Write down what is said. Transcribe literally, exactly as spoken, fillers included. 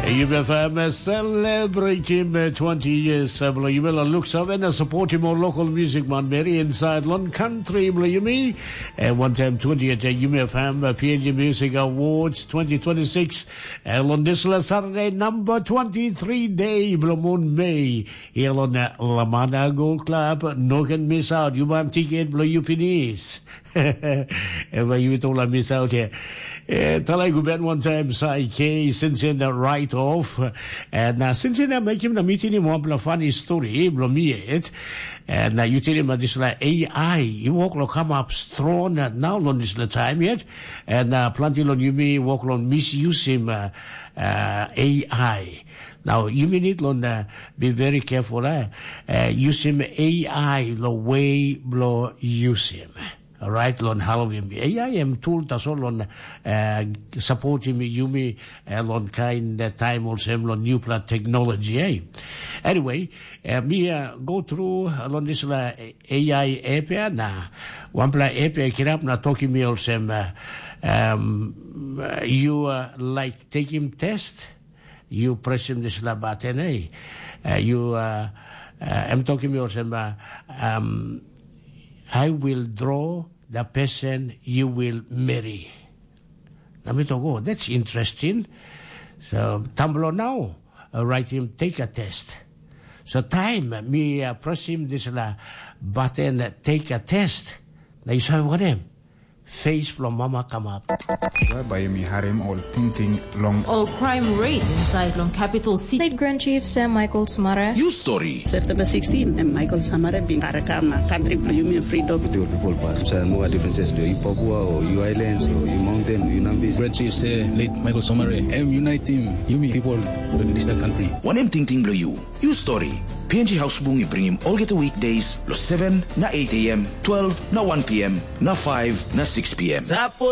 U M F M celebrating twenty years. Uh, you will look so and support more local music man very inside Lon Country you me. And one time twentieth U M F M uh, P N G Music Awards twenty twenty-six. And on this Saturday number twenty-three day Blue Moon May. Here on uh, Lamana Gold Club. No can miss out. You want ticket Blue U P Ds. Ever you told I miss out here. Uh, Talagu Ben one time say K since in the right off and uh, since in the make him the meeting him one funny story blow me it and uh, you tell him that this like A I you walk lo come up strong uh, now on this the time yet and uh, plenty on you may walk on misuse him uh, uh, A I. Now, you may need to uh, be very careful. Uh, uh, use him A I the way blow use him. All right, lon Halloween. A I am tool tas on uh, supporting me, you me, uh, lon kind uh, time also lon new plat technology. Eh? Anyway, uh, me uh, go through uh, lon this uh, A I app na one pla app kirap na talking me also uh, um uh, you uh, like taking test, you press him this la button. Eh? Uh, you uh, uh, I'm talking me also uh, um. I will draw the person you will marry. Let me talk, oh, that's interesting. So, Tumblr now, uh, write him, take a test. So, time, me uh, press him this uh, button, uh, take a test. Now, you say, what him? Face from mama come up. By me harem all thinking long. All crime rate inside Long Capital City. State Grand Chief Sam Michael Samara. News story. September sixteenth, and Michael Samara being Arakama, country Blue freedom. The people pass. So no differences to you Papua or you islands or you mountain, you Nambis. Grand Chief say late Michael Samara. I'm unite him. You me people in this country. One M Ting Ting Blue you. News story. P N G House Bungi bring him all get the weekdays, lo seven na eight a.m., twelve na one p.m., na five na six p.m.